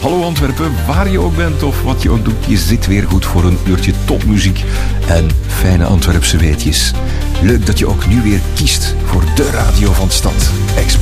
Hallo Antwerpen, waar je ook bent of wat je ook doet, je zit weer goed voor een uurtje topmuziek en fijne Antwerpse weetjes. Leuk dat je ook nu weer kiest voor de radio van de stad. Express.